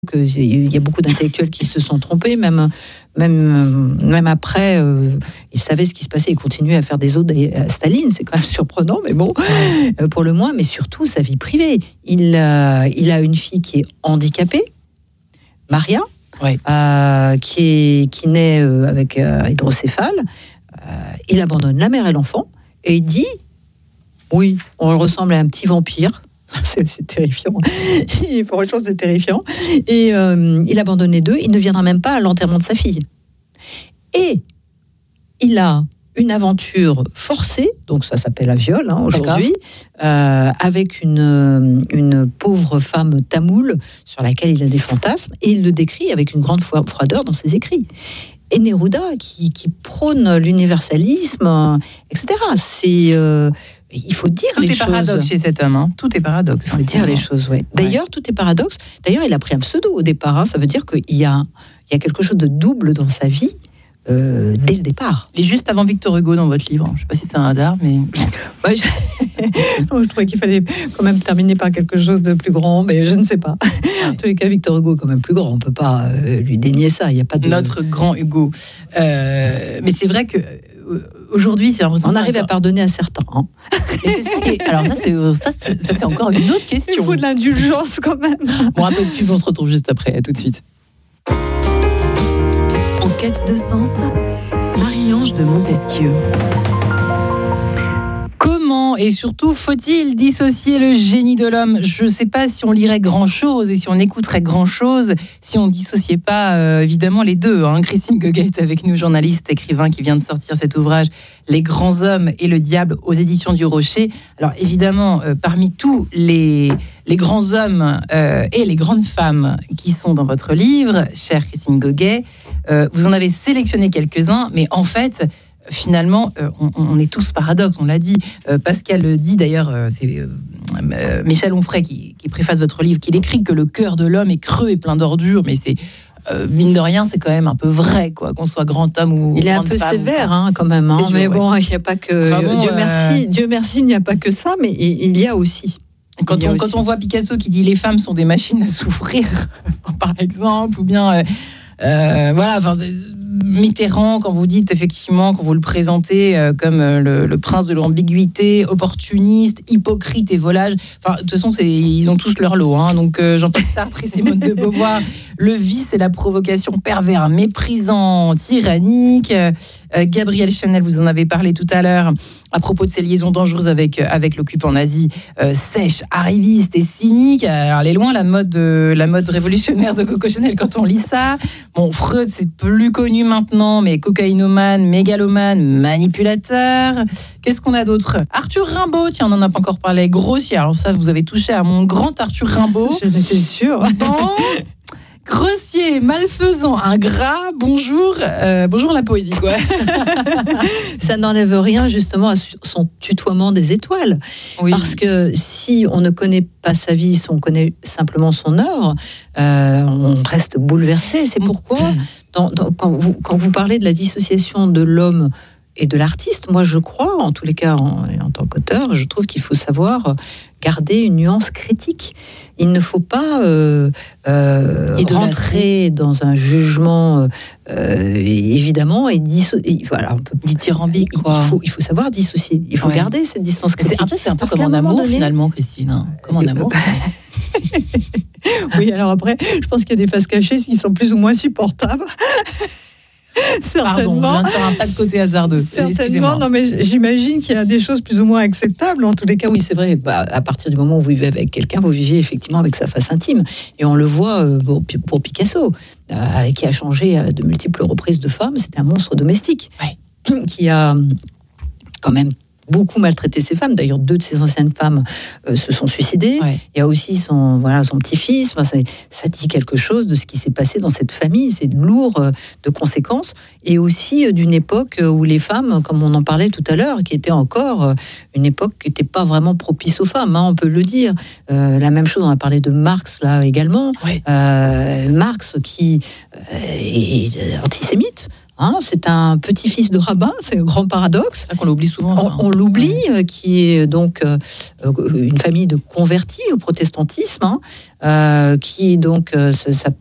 Il y a beaucoup d'intellectuels qui se sont trompés, même après, ils savaient ce qui se passait, ils continuaient à faire des odes à Staline, c'est quand même surprenant, mais bon, pour le moins, mais surtout sa vie privée. Il a une fille qui est handicapée, Maria, qui naît avec hydrocéphale. Il abandonne la mère et l'enfant, et il dit, oui, on ressemble à un petit vampire. C'est terrifiant. Franchement, c'est terrifiant. Et il abandonne les deux. Il ne viendra même pas à l'enterrement de sa fille. Et il a une aventure forcée, donc ça s'appelle un viol aujourd'hui, avec une pauvre femme tamoule sur laquelle il a des fantasmes. Et il le décrit avec une grande froideur dans ses écrits. Et Neruda, qui prône l'universalisme, etc. Il faut dire les choses. Tout est paradoxe chez cet homme. Tout est paradoxe. Il faut dire les choses, oui. D'ailleurs, tout est paradoxe. D'ailleurs, il a pris un pseudo au départ. Ça veut dire qu'il y a quelque chose de double dans sa vie dès le départ. Il est juste avant Victor Hugo dans votre livre. Je ne sais pas si c'est un hasard, mais... Je trouvais qu'il fallait quand même terminer par quelque chose de plus grand, mais je ne sais pas. En tous les cas, Victor Hugo est quand même plus grand. On ne peut pas lui dénier ça. Il y a pas de... Notre grand Hugo. Mais c'est vrai que... Aujourd'hui, c'est on arrive à pardonner à certains. Et c'est ça qui est... Alors ça, c'est encore une autre question. Il faut de l'indulgence quand même. Bon, un peu de pub, on se retrouve juste après. À tout de suite. En quête de sens, Marie-Ange de Montesquieu. Comment et surtout faut-il dissocier le génie de l'homme ? Je ne sais pas si on lirait grand-chose et si on écouterait grand-chose si on ne dissociait pas évidemment les deux. Christine Goguet est avec nous, journaliste, écrivain qui vient de sortir cet ouvrage « Les grands hommes et le diable » aux éditions du Rocher. Alors évidemment, parmi tous les grands hommes et les grandes femmes qui sont dans votre livre, chère Christine Goguet, vous en avez sélectionné quelques-uns, mais en fait... Finalement, on est tous paradoxes, on l'a dit. Pascal dit d'ailleurs, c'est Michel Onfray qui préface votre livre, qu'il écrit que le cœur de l'homme est creux et plein d'ordures, mais c'est mine de rien, c'est quand même un peu vrai, quoi, qu'on soit grand homme ou il est grande un peu femme, sévère, quand même. Mais bon, il n'y a pas que Dieu merci, il n'y a pas que ça, mais il y a aussi. Quand on voit Picasso qui dit les femmes sont des machines à souffrir, par exemple, ou bien Mitterrand, quand vous dites effectivement, quand vous le présentez comme le prince de l'ambiguïté, opportuniste, hypocrite et volage. Enfin, de toute façon, ils ont tous leur lot. Donc Jean-Paul Sartre et Simone de Beauvoir, le vice et la provocation pervers, méprisant, tyrannique. Gabrielle Chanel, vous en avez parlé tout à l'heure à propos de ses liaisons dangereuses avec l'occupant nazi, sèche, arriviste et cynique. Alors, elle est loin la mode révolutionnaire de Coco Chanel quand on lit ça. Bon, Freud, c'est plus connu maintenant, mais cocaïnomane, mégalomane, manipulateur. Qu'est-ce qu'on a d'autre ? Arthur Rimbaud, tiens, on n'en a pas encore parlé. Grossier. Alors ça, vous avez touché à mon grand Arthur Rimbaud. J'en étais sûre. Bon. Grossier, malfaisant, ingrat, bonjour la poésie, quoi. Ça n'enlève rien justement à son tutoiement des étoiles. Oui. Parce que si on ne connaît pas sa vie, si on connaît simplement son œuvre, on reste bouleversé. C'est pourquoi, quand vous parlez de la dissociation de l'homme et de l'artiste, moi je crois, en tous les cas en tant qu'auteur, je trouve qu'il faut savoir garder une nuance critique. Il ne faut pas rentrer dans un jugement évidemment et voilà, dithyrambique, quoi. Il faut savoir dissocier. Il faut garder cette distance critique. C'est un peu comme en amour finalement, Christine. Comme en amour. Oui, alors après, je pense qu'il y a des faces cachées qui sont plus ou moins supportables. Certainement. Pardon, je viens de faire un pas de côté hasardeux. Certainement, non, mais j'imagine qu'il y a des choses plus ou moins acceptables. En tous les cas, oui, c'est vrai. À partir du moment où vous vivez avec quelqu'un, vous vivez effectivement avec sa face intime. Et on le voit pour Picasso, qui a changé à de multiples reprises de femme. C'était un monstre domestique qui a quand même beaucoup maltraité ses femmes. D'ailleurs, 2 de ses anciennes femmes se sont suicidées. Il y a aussi son petit-fils. Enfin, ça dit quelque chose de ce qui s'est passé dans cette famille. C'est lourd de conséquences. Et aussi d'une époque où les femmes, comme on en parlait tout à l'heure, qui était encore une époque qui n'était pas vraiment propice aux femmes, on peut le dire. La même chose, on a parlé de Marx là également. Marx qui est antisémite. C'est un petit-fils de rabbin, c'est un grand paradoxe. C'est vrai qu'on l'oublie souvent. Ça, on l'oublie, qui est donc une famille de convertis au protestantisme, qui donc